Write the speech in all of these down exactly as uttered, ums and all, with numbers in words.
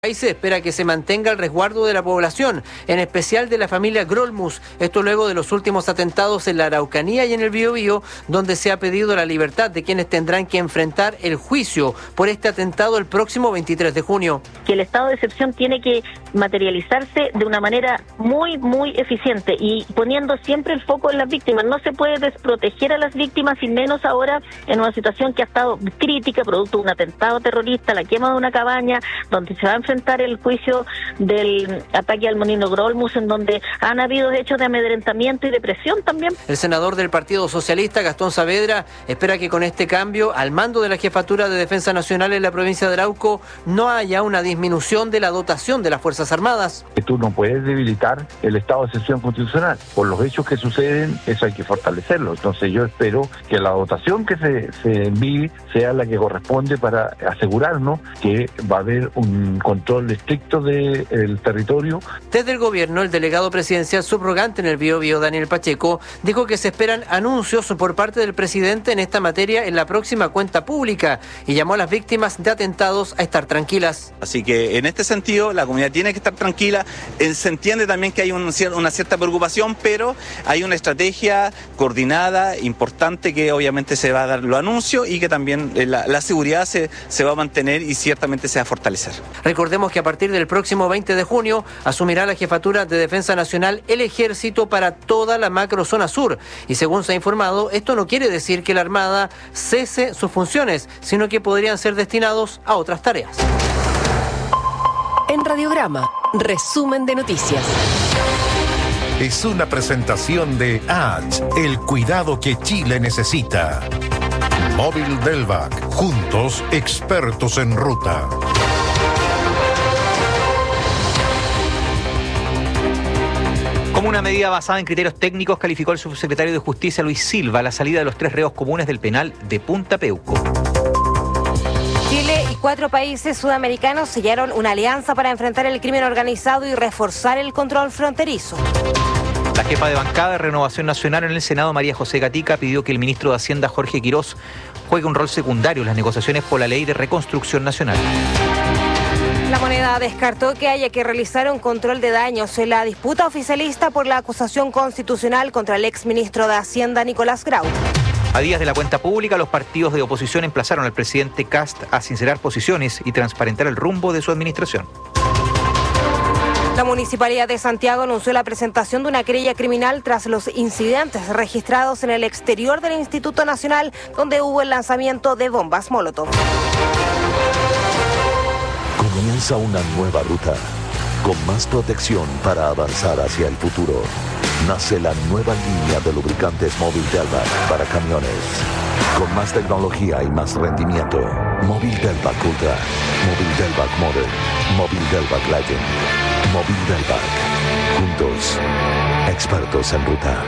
Ahí se espera que se mantenga el resguardo de la población, en especial de la familia Grolmus. Esto luego de los últimos atentados en la Araucanía y en el Biobío, donde se ha pedido la libertad de quienes tendrán que enfrentar el juicio por este atentado el próximo veintitrés de junio. Que el estado de excepción tiene que materializarse de una manera muy, muy eficiente y poniendo siempre el foco en las víctimas. No se puede desproteger a las víctimas y menos ahora en una situación que ha estado crítica, producto de un atentado terrorista, la quema de una cabaña, donde se va a enfrentar el juicio del ataque al molino Grolmus, en donde han habido hechos de amedrentamiento y de presión también. El senador del Partido Socialista, Gastón Saavedra, espera que con este cambio al mando de la Jefatura de Defensa Nacional en la provincia de Arauco no haya una disminución de la dotación de las Fuerzas Armadas. Tú no puedes debilitar el estado de excepción constitucional. Por los hechos que suceden, eso hay que fortalecerlo. Entonces yo espero que la dotación que se, se envíe sea la que corresponde para asegurarnos que va a haber un control estricto del territorio. Desde el gobierno, el delegado presidencial subrogante en el Biobío, Daniel Pacheco, dijo que se esperan anuncios por parte del presidente en esta materia en la próxima cuenta pública y llamó a las víctimas de atentados a estar tranquilas. Así que en este sentido la comunidad tiene que estar tranquila. Se entiende también que hay un, una cierta preocupación, pero hay una estrategia coordinada, importante, que obviamente se va a dar los anuncios y que también la, la seguridad se, se va a mantener y ciertamente se va a fortalecer. Recordemos que a partir del próximo veinte de junio asumirá la Jefatura de Defensa Nacional el Ejército para toda la macrozona sur. Y según se ha informado, esto no quiere decir que la Armada cese sus funciones, sino que podrían ser destinados a otras tareas. En Radiograma, resumen de noticias. Es una presentación de H, el cuidado que Chile necesita. Móvil Delvac, juntos expertos en ruta. Como una medida basada en criterios técnicos, calificó el subsecretario de Justicia Luis Silva la salida de los tres reos comunes del penal de Punta Peuco. Chile y cuatro países sudamericanos sellaron una alianza para enfrentar el crimen organizado y reforzar el control fronterizo. La jefa de bancada de Renovación Nacional en el Senado, María José Gatica, pidió que el ministro de Hacienda, Jorge Quirós, juegue un rol secundario en las negociaciones por la Ley de Reconstrucción Nacional. La Moneda descartó que haya que realizar un control de daños en la disputa oficialista por la acusación constitucional contra el exministro de Hacienda, Nicolás Grau. A días de la cuenta pública, los partidos de oposición emplazaron al presidente Kast a sincerar posiciones y transparentar el rumbo de su administración. La Municipalidad de Santiago anunció la presentación de una querella criminal tras los incidentes registrados en el exterior del Instituto Nacional, donde hubo el lanzamiento de bombas Molotov. Comienza una nueva ruta, con más protección para avanzar hacia el futuro. Nace la nueva línea de lubricantes Móvil Delvac para camiones. Con más tecnología y más rendimiento. Móvil Delvac Ultra, Móvil Delvac Modern, Móvil Delvac Legend, Móvil Delvac. Juntos, expertos en ruta.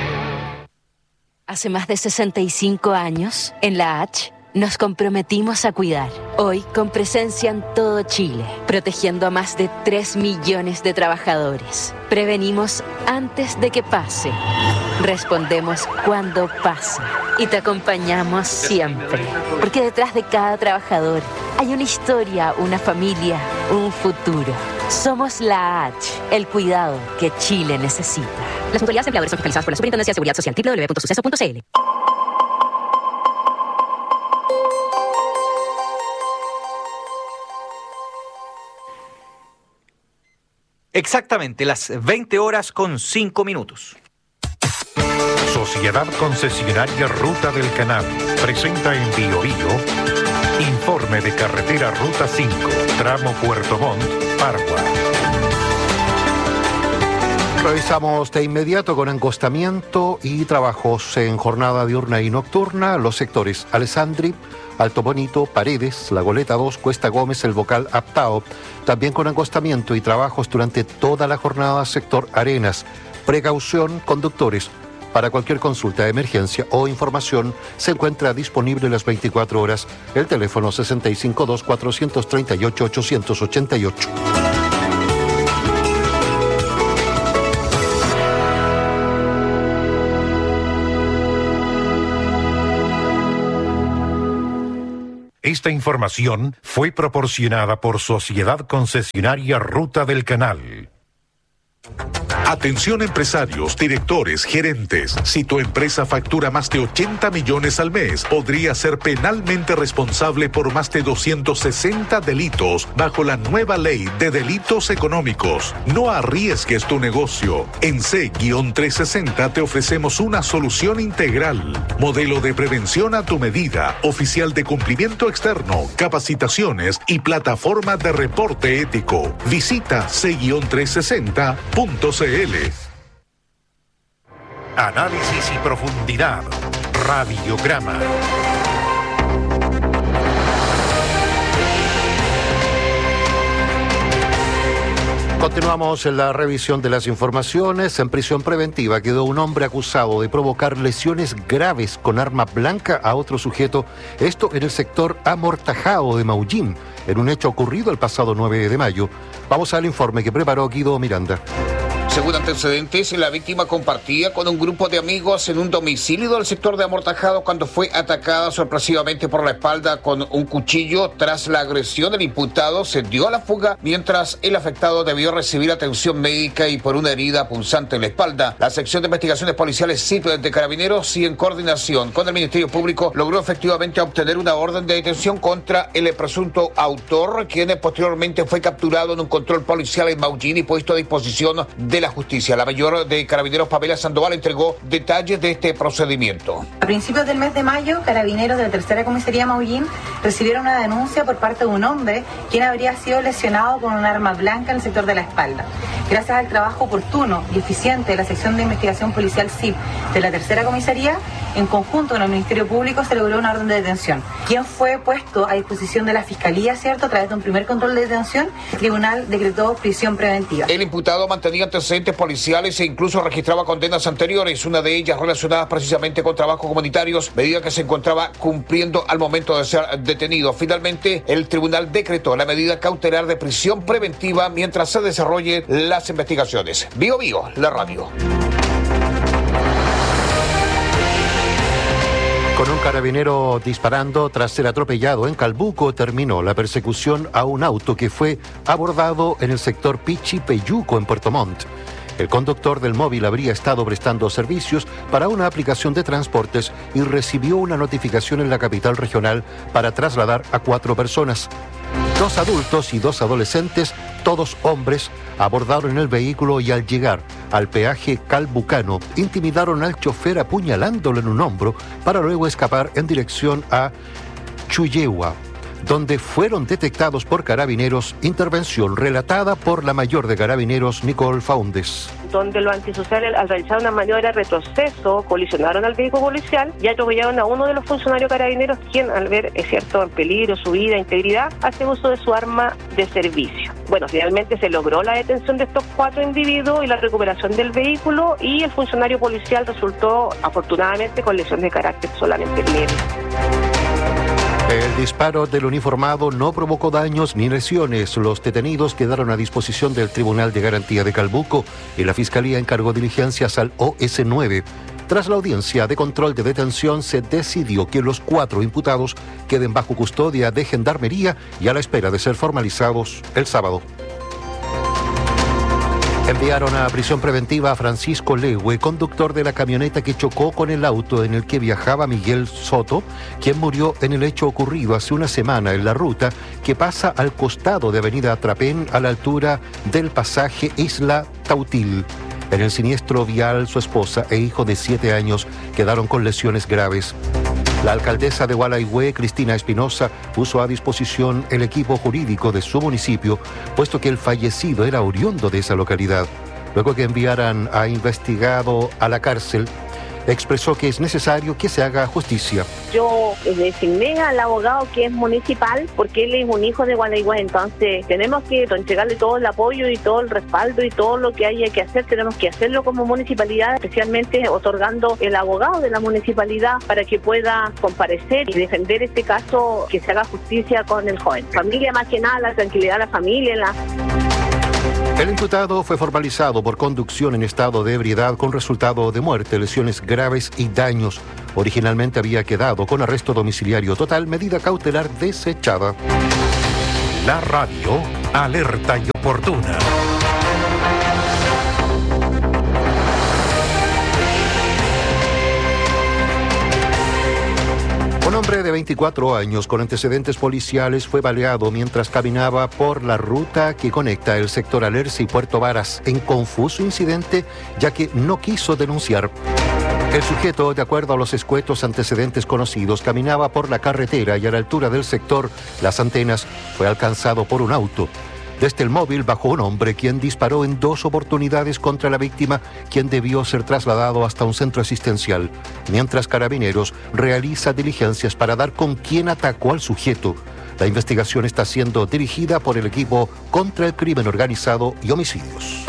Hace más de sesenta y cinco años, en la H, nos comprometimos a cuidar. Hoy, con presencia en todo Chile, protegiendo a más de tres millones de trabajadores. Prevenimos antes de que pase. Respondemos cuando pasa. Y te acompañamos siempre. Porque detrás de cada trabajador hay una historia, una familia, un futuro. Somos la H, el cuidado que Chile necesita. Las mutualidades empleadores son fiscalizadas por la Superintendencia de Seguridad Social. doble u doble u doble u punto suceso punto c l. Exactamente, las veinte horas con cinco minutos. Sociedad Concesionaria Ruta del Canal presenta en Biobío informe de carretera Ruta cinco, tramo Puerto Montt, Pargua. Revisamos de inmediato con encostamiento y trabajos en jornada diurna y nocturna los sectores Alessandri, Alto Bonito, Paredes, La Goleta dos, Cuesta Gómez, El Bocal, Aptao. También con encostamiento y trabajos durante toda la jornada sector Arenas. Precaución, conductores. Para cualquier consulta de emergencia o información se encuentra disponible las veinticuatro horas el teléfono sesenta y cinco dos, cuatrocientos treinta y ocho, ochocientos ochenta y ocho. Esta Esta información fue proporcionada por Sociedad Concesionaria Ruta del Canal. Atención empresarios, directores, gerentes. Si tu empresa factura más de ochenta millones al mes, podría ser penalmente responsable por más de doscientos sesenta delitos bajo la nueva ley de delitos económicos. No arriesgues tu negocio. En C trescientos sesenta te ofrecemos una solución integral. Modelo de prevención a tu medida, oficial de cumplimiento externo, capacitaciones y plataforma de reporte ético. Visita C trescientos sesenta punto c l. Análisis y profundidad. Radiograma. Continuamos en la revisión de las informaciones. En prisión preventiva quedó un hombre acusado de provocar lesiones graves con arma blanca a otro sujeto. Esto en el sector Amortajado de Maullín, en un hecho ocurrido el pasado nueve de mayo. Vamos al informe que preparó Guido Miranda. Según antecedentes, la víctima compartía con un grupo de amigos en un domicilio del sector de Amortajado cuando fue atacada sorpresivamente por la espalda con un cuchillo. Tras la agresión, el imputado se dio a la fuga, mientras el afectado debió recibir atención médica y por una herida punzante en la espalda. La sección de investigaciones policiales S I P de Carabineros y en coordinación con el Ministerio Público logró efectivamente obtener una orden de detención contra el presunto autor, quien posteriormente fue capturado en un control policial en Maullín y puesto a disposición de la justicia. La mayor de Carabineros, Pamela Sandoval, entregó detalles de este procedimiento. A principios del mes de mayo, Carabineros de la Tercera Comisaría Maullín recibieron una denuncia por parte de un hombre quien habría sido lesionado con un arma blanca en el sector de la espalda. Gracias al trabajo oportuno y eficiente de la sección de investigación policial S I P de la Tercera Comisaría, en conjunto con el Ministerio Público se logró una orden de detención, quien fue puesto a disposición de la Fiscalía, ¿cierto? A través de un primer control de detención, el tribunal decretó prisión preventiva. El imputado mantenía antecedentes policiales e incluso registraba condenas anteriores, una de ellas relacionada precisamente con trabajos comunitarios, medida que se encontraba cumpliendo al momento de ser detenido. Finalmente, el tribunal decretó la medida cautelar de prisión preventiva mientras se desarrollen las investigaciones. Bio Bio, la radio. Con un carabinero disparando tras ser atropellado en Calbuco, terminó la persecución a un auto que fue abordado en el sector Pichi-Peyuco en Puerto Montt. El conductor del móvil habría estado prestando servicios para una aplicación de transportes y recibió una notificación en la capital regional para trasladar a cuatro personas. Dos adultos y dos adolescentes, todos hombres, abordaron el vehículo y al llegar al peaje Calbucano, intimidaron al chofer apuñalándolo en un hombro para luego escapar en dirección a Chuyehua, donde fueron detectados por Carabineros, intervención relatada por la mayor de Carabineros, Nicole Faúndez. Donde los antisociales, al realizar una maniobra de retroceso, colisionaron al vehículo policial y atropellaron a uno de los funcionarios carabineros, quien, al ver, es cierto, en peligro su vida e integridad, hace uso de su arma de servicio. Bueno, finalmente se logró la detención de estos cuatro individuos y la recuperación del vehículo, y el funcionario policial resultó, afortunadamente, con lesiones de carácter solamente leve. El disparo del uniformado no provocó daños ni lesiones. Los detenidos quedaron a disposición del Tribunal de Garantía de Calbuco y la Fiscalía encargó diligencias al O S nueve. Tras la audiencia de control de detención, se decidió que los cuatro imputados queden bajo custodia de Gendarmería y a la espera de ser formalizados el sábado. Enviaron a prisión preventiva a Francisco Legue, conductor de la camioneta que chocó con el auto en el que viajaba Miguel Soto, quien murió en el hecho ocurrido hace una semana en la ruta que pasa al costado de Avenida Trapén a la altura del pasaje Isla Tautil. En el siniestro vial, su esposa e hijo de siete años quedaron con lesiones graves. La alcaldesa de Gualeguay, Cristina Espinosa, puso a disposición el equipo jurídico de su municipio, puesto que el fallecido era oriundo de esa localidad. Luego que enviaran a investigado a la cárcel, expresó que es necesario que se haga justicia. Yo designé al abogado que es municipal porque él es un hijo de Gualeguay, entonces tenemos que entregarle todo el apoyo y todo el respaldo y todo lo que haya que hacer, tenemos que hacerlo como municipalidad, especialmente otorgando el abogado de la municipalidad para que pueda comparecer y defender este caso, que se haga justicia con el joven. Familia más que nada, la tranquilidad de la familia, la... El imputado fue formalizado por conducción en estado de ebriedad con resultado de muerte, lesiones graves y daños. Originalmente había quedado con arresto domiciliario total, medida cautelar desechada. La radio, alerta y oportuna. Un hombre de veinticuatro años con antecedentes policiales fue baleado mientras caminaba por la ruta que conecta el sector Alerce y Puerto Varas, en confuso incidente ya que no quiso denunciar. El sujeto, de acuerdo a los escuetos antecedentes conocidos, caminaba por la carretera y a la altura del sector Las Antenas fue alcanzado por un auto. Desde el móvil bajó un hombre quien disparó en dos oportunidades contra la víctima, quien debió ser trasladado hasta un centro asistencial, mientras Carabineros realiza diligencias para dar con quién atacó al sujeto. La investigación está siendo dirigida por el equipo contra el crimen organizado y homicidios.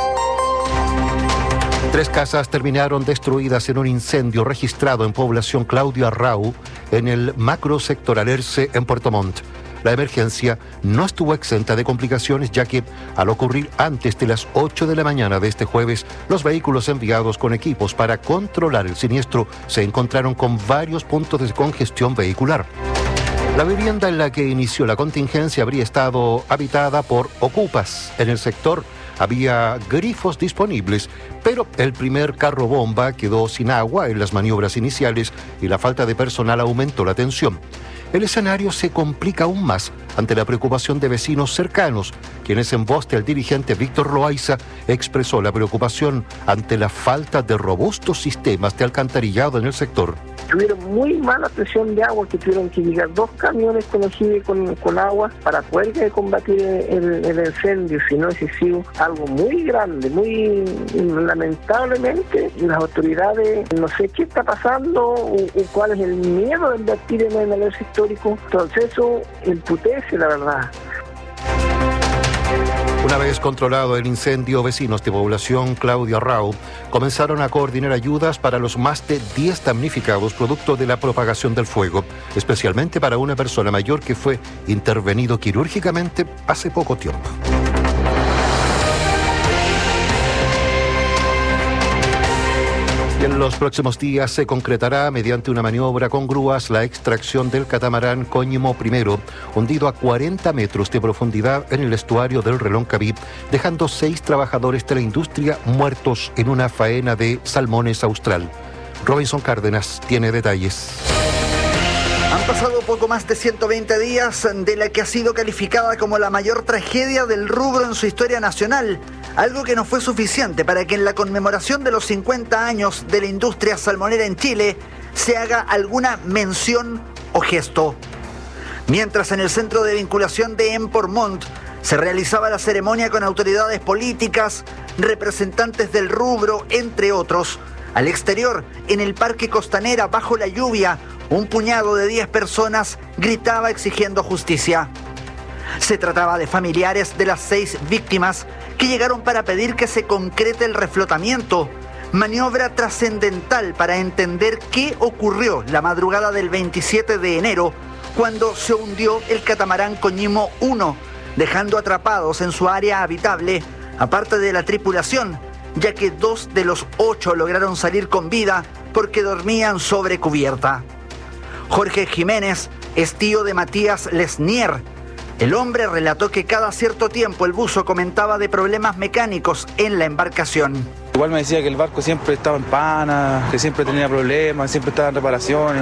Tres casas terminaron destruidas en un incendio registrado en población Claudio Arrau, en el macro sector Alerce, en Puerto Montt. La emergencia no estuvo exenta de complicaciones, ya que al ocurrir antes de las ocho de la mañana de este jueves, los vehículos enviados con equipos para controlar el siniestro se encontraron con varios puntos de congestión vehicular. La vivienda en la que inició la contingencia habría estado habitada por ocupas. En el sector había grifos disponibles, pero el primer carro bomba quedó sin agua en las maniobras iniciales y la falta de personal aumentó la tensión. El escenario se complica aún más ante la preocupación de vecinos cercanos, quienes en voz del dirigente Víctor Loaiza expresó la preocupación ante la falta de robustos sistemas de alcantarillado en el sector. Tuvieron muy mala presión de agua, que tuvieron que llegar dos camiones con aljibe con, con agua para poder combatir el, el incendio, si no hubiese sido algo muy grande, muy lamentablemente las autoridades, no sé qué está pasando o, o cuál es el miedo de invertir en el alerce histórico, entonces eso emputece la verdad. Una vez controlado el incendio, vecinos de población Claudio Arrau comenzaron a coordinar ayudas para los más de diez damnificados producto de la propagación del fuego, especialmente para una persona mayor que fue intervenido quirúrgicamente hace poco tiempo. Y en los próximos días se concretará mediante una maniobra con grúas la extracción del catamarán Coñimo primero, hundido a cuarenta metros de profundidad en el estuario del Reloncaví, dejando seis trabajadores de la industria muertos en una faena de salmones austral. Robinson Cárdenas tiene detalles. Han pasado poco más de ciento veinte días de la que ha sido calificada como la mayor tragedia del rubro en su historia nacional, algo que no fue suficiente para que en la conmemoración de los cincuenta años de la industria salmonera en Chile se haga alguna mención o gesto. Mientras en el centro de vinculación de Empor Montt se realizaba la ceremonia con autoridades políticas, representantes del rubro, entre otros, al exterior, en el Parque Costanera, bajo la lluvia, un puñado de diez personas gritaba exigiendo justicia. Se trataba de familiares de las seis víctimas que llegaron para pedir que se concrete el reflotamiento, maniobra trascendental para entender qué ocurrió la madrugada del veintisiete de enero, cuando se hundió el catamarán Coñimo uno, dejando atrapados en su área habitable, aparte de la tripulación, ya que dos de los ocho lograron salir con vida porque dormían sobre cubierta. Jorge Jiménez es tío de Matías Lesnier. El hombre relató que cada cierto tiempo el buzo comentaba de problemas mecánicos en la embarcación. Igual me decía que el barco siempre estaba en pana, que siempre tenía problemas, siempre estaba en reparaciones.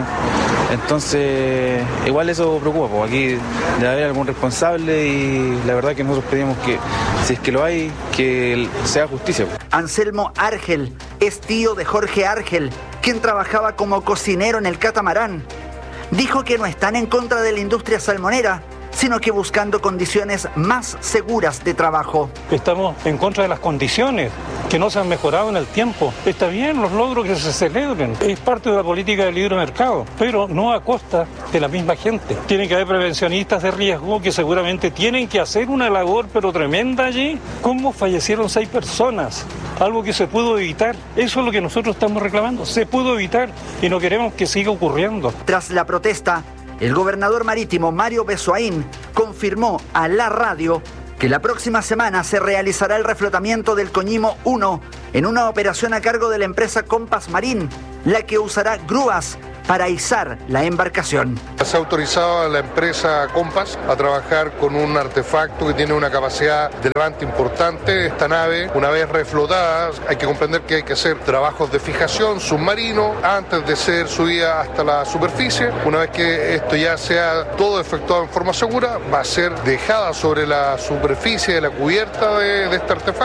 Entonces, igual eso preocupa, porque aquí debe haber algún responsable y la verdad que nosotros pedimos que, si es que lo hay, que sea justicia. Anselmo Argel es tío de Jorge Argel, quien trabajaba como cocinero en el catamarán. Dijo que no están en contra de la industria salmonera, sino que buscando condiciones más seguras de trabajo. Estamos en contra de las condiciones que no se han mejorado en el tiempo. Está bien los logros que se celebren, es parte de la política del libre mercado, pero no a costa de la misma gente. Tiene que haber prevencionistas de riesgo que seguramente tienen que hacer una labor pero tremenda allí. ¿Cómo fallecieron seis personas? Algo que se pudo evitar. Eso es lo que nosotros estamos reclamando. Se pudo evitar y no queremos que siga ocurriendo. Tras la protesta, el gobernador marítimo Mario Besoaín confirmó a la radio que la próxima semana se realizará el reflotamiento del Coñimo uno en una operación a cargo de la empresa Compass Marine, la que usará grúas para izar la embarcación. Se ha autorizado a la empresa Compass a trabajar con un artefacto que tiene una capacidad de levante importante. Esta nave, una vez reflotada, hay que comprender que hay que hacer trabajos de fijación submarino antes de ser subida hasta la superficie. Una vez que esto ya sea todo efectuado en forma segura, va a ser dejada sobre la superficie de la cubierta de, de este artefacto.